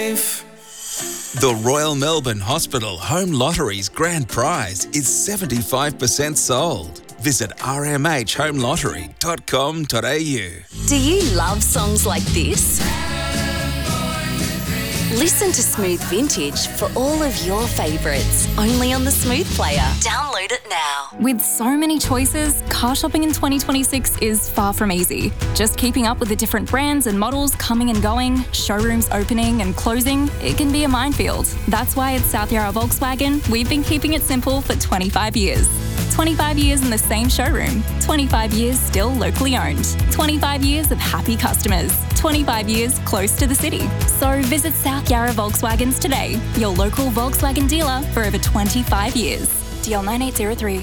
life. The Royal Melbourne Hospital Home Lottery's grand prize is 75% sold. Visit rmhhomelottery.com.au. Do you love songs like this? Listen to Smooth Vintage for all of your favourites, only on the Smooth Player. Download it now. With so many choices, car shopping in 2026 is far from easy. Just keeping up with the different brands and models coming and going, showrooms opening and closing, it can be a minefield. That's why at South Yarra Volkswagen, we've been keeping it simple for 25 years. 25 years in the same showroom, 25 years still locally owned, 25 years of happy customers, 25 years close to the city. So visit South Yarra Volkswagens today, your local Volkswagen dealer for over 25 years. DL 9803.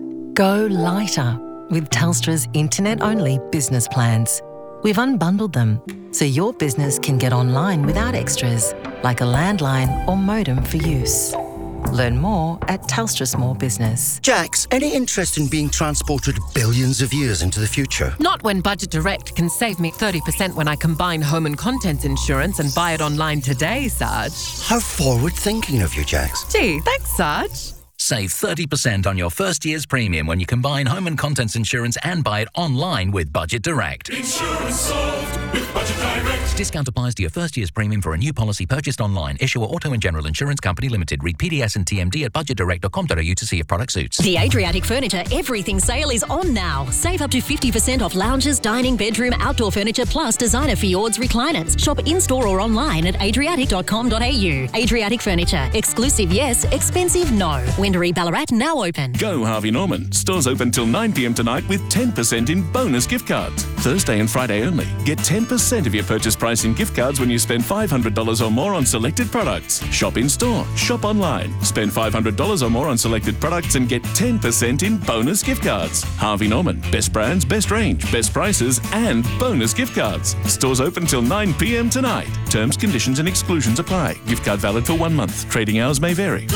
Go lighter with Telstra's internet-only business plans. We've unbundled them so your business can get online without extras, like a landline or modem for use. Learn more at Telstra Small Business. Jax, any interest in being transported billions of years into the future? Not when Budget Direct can save me 30% when I combine home and contents insurance and buy it online today, Sarge. How forward-thinking of you, Jax. Gee, thanks, Sarge. Save 30% on your first year's premium when you combine home and contents insurance and buy it online with Budget Direct. Insurance solved with Budget Direct. Discount applies to your first year's premium for a new policy purchased online. Issuer Auto and General Insurance Company Limited. Read PDS and TMD at budgetdirect.com.au to see if product suits. The Adriatic Furniture Everything Sale is on now. Save up to 50% off lounges, dining, bedroom, outdoor furniture, plus designer Fjords recliners. Shop in-store or online at adriatic.com.au. Adriatic Furniture. Exclusive yes, expensive no. Wendouree Ballarat now open. Go Harvey Norman. Stores open till 9 p.m. tonight with 10% in bonus gift cards. Thursday and Friday only. Get 10% of your purchase price in gift cards when you spend $500 or more on selected products. Shop in store. Shop online. Spend $500 or more on selected products and get 10% in bonus gift cards. Harvey Norman. Best brands, best range, best prices and bonus gift cards. Stores open till 9 p.m. tonight. Terms, conditions and exclusions apply. Gift card valid for 1 month. Trading hours may vary.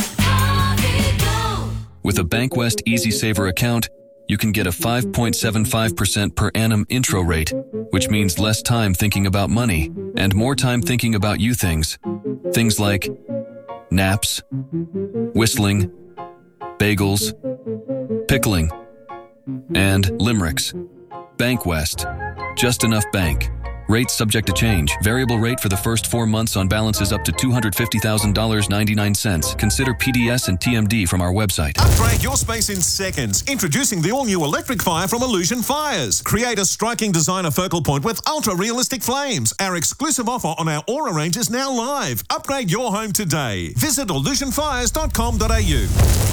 With a Bankwest Easy Saver account, you can get a 5.75% per annum intro rate, which means less time thinking about money and more time thinking about you things. Things like naps, whistling, bagels, pickling, and limericks. Bankwest. Just enough bank. Rates subject to change. Variable rate for the first 4 months on balances up to $250,000.99. Consider PDS and TMD from our website. Upgrade your space in seconds. Introducing the all-new electric fire from Illusion Fires. Create a striking designer focal point with ultra-realistic flames. Our exclusive offer on our Aura range is now live. Upgrade your home today. Visit illusionfires.com.au.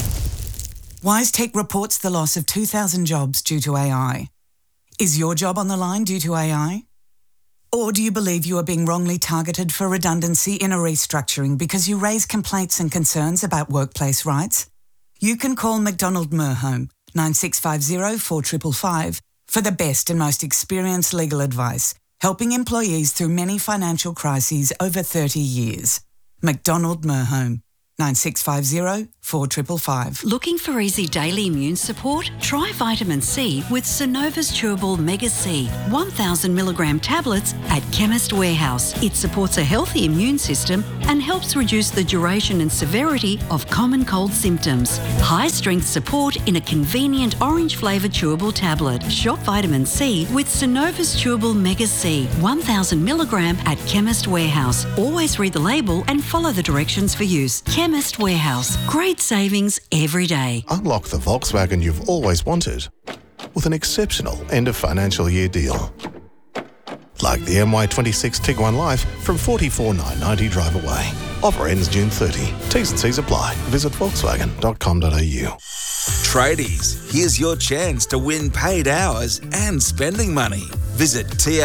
WiseTech reports the loss of 2,000 jobs due to AI. Is your job on the line due to AI? Or do you believe you are being wrongly targeted for redundancy in a restructuring because you raise complaints and concerns about workplace rights? You can call McDonald Merhome 9650 4555 for the best and most experienced legal advice, helping employees through many financial crises over 30 years. McDonald Merhome 9650 4555. Looking for easy daily immune support? Try vitamin C with Synova's Chewable Mega C, 1,000 milligram tablets at Chemist Warehouse. It supports a healthy immune system and helps reduce the duration and severity of common cold symptoms. High strength support in a convenient orange flavoured chewable tablet. Shop vitamin C with Synova's Chewable Mega C, 1,000 milligram at Chemist Warehouse. Always read the label and follow the directions for use. Chemist Warehouse. Great savings every day. Unlock the Volkswagen you've always wanted with an exceptional end of financial year deal. Like the MY26 Tiguan Life from $44,990 drive away. Offer ends June 30. T's and C's apply. Visit volkswagen.com.au. Tradies, here's your chance to win paid hours and spending money. Visit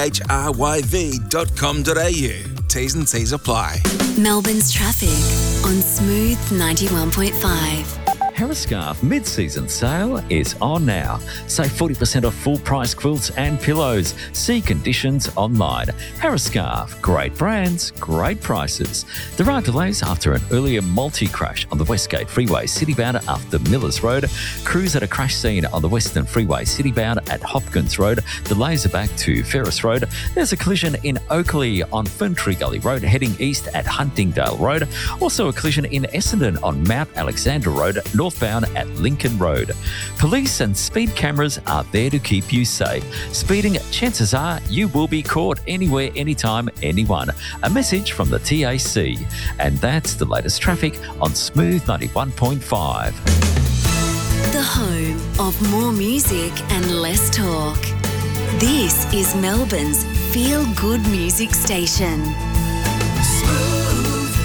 thryv.com.au. T's and C's apply. Melbourne's traffic on Smooth 91.5. Harriscarf mid-season sale is on now. Save 40% off full-price quilts and pillows. See conditions online. Harriscarf, great brands, great prices. There are delays after an earlier multi-crash on the Westgate Freeway citybound after Millers Road. Crews at a crash scene on the Western Freeway citybound at Hopkins Road. Delays are back to Ferris Road. There's a collision in Oakley on Ferntree Gully Road heading east at Huntingdale Road. Also a collision in Essendon on Mount Alexander Road, northbound at Lincoln Road. Police and speed cameras are there to keep you safe. Speeding, chances are you will be caught anywhere, anytime, anyone. A message from the TAC. And that's the latest traffic on Smooth 91.5. The home of more music and less talk. This is Melbourne's feel-good music station. Smooth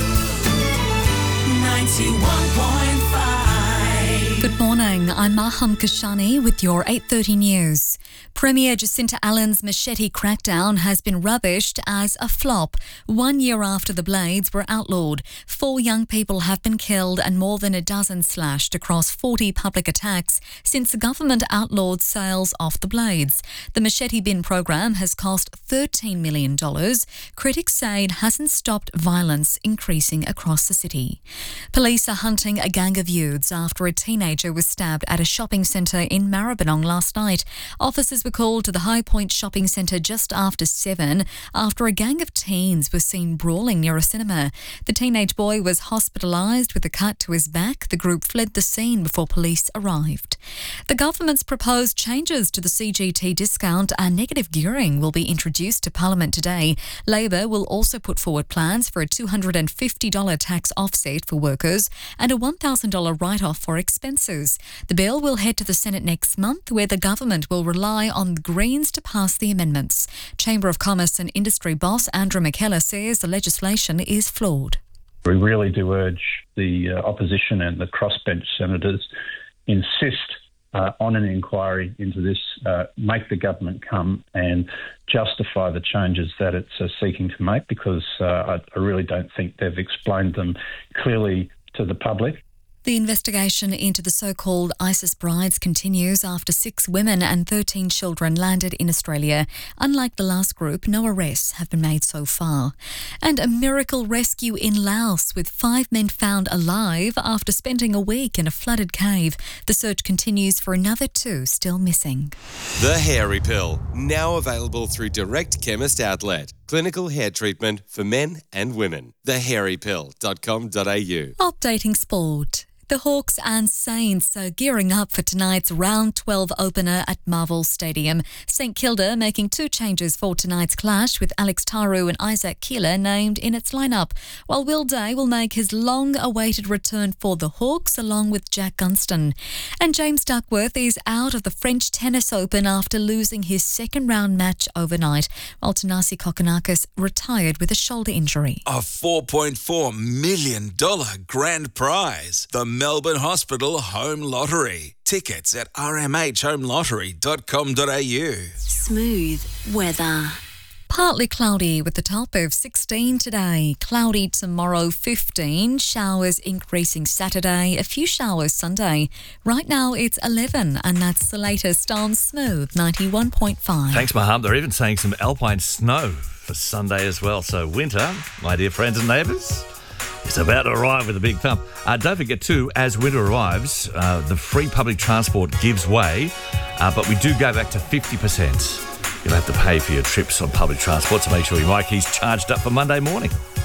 91.5. Good morning, I'm Maham Kashani with your 8:30 news. Premier Jacinta Allen's machete crackdown has been rubbished as a flop. 1 year after the blades were outlawed, 4 young people have been killed and more than a dozen slashed across 40 public attacks since the government outlawed sales of the blades. The machete bin program has cost $13 million. Critics say it hasn't stopped violence increasing across the city. Police are hunting a gang of youths after a teenager was stabbed at a shopping centre in Maribyrnong last night. Officers were called to the High Point shopping centre just after 7 after a gang of teens was seen brawling near a cinema. The teenage boy was hospitalised with a cut to his back. The group fled the scene before police arrived. The government's proposed changes to the CGT discount and negative gearing will be introduced to Parliament today. Labor will also put forward plans for a $250 tax offset for workers and a $1,000 write-off for expenses. The bill will head to the Senate next month, where the government will rely on the Greens to pass the amendments. Chamber of Commerce and Industry boss Andrew McKellar says the legislation is flawed. We really do urge the opposition and the crossbench senators insist on an inquiry into this, make the government come and justify the changes that it's seeking to make, because I really don't think they've explained them clearly to the public. The investigation into the so-called ISIS brides continues after 6 women and 13 children landed in Australia. Unlike the last group, no arrests have been made so far. And a miracle rescue in Laos with 5 men found alive after spending a week in a flooded cave. The search continues for another 2 still missing. The Hairy Pill, now available through Direct Chemist Outlet. Clinical hair treatment for men and women. thehairypill.com.au. Updating sport. The Hawks and Saints are gearing up for tonight's Round 12 opener at Marvel Stadium. St Kilda making 2 changes for tonight's clash, with Alex Taru and Isaac Keeler named in its lineup, while Will Day will make his long-awaited return for the Hawks along with Jack Gunston. And James Duckworth is out of the French Tennis Open after losing his second-round match overnight, while Thanasi Kokkinakis retired with a shoulder injury. A $4.4 million grand prize. The Melbourne Hospital Home Lottery. Tickets at rmhhomelottery.com.au. Smooth weather. Partly cloudy with a top of 16 today. Cloudy tomorrow, 15. Showers increasing Saturday. A few showers Sunday. Right now it's 11, and that's the latest on Smooth 91.5. Thanks, Maham. They're even saying some alpine snow for Sunday as well. So winter, my dear friends and neighbours, it's about to arrive with a big thump. Don't forget too, as winter arrives, the free public transport gives way, but we do go back to 50%. You'll have to pay for your trips on public transport, so make sure your Mikey's charged up for Monday morning.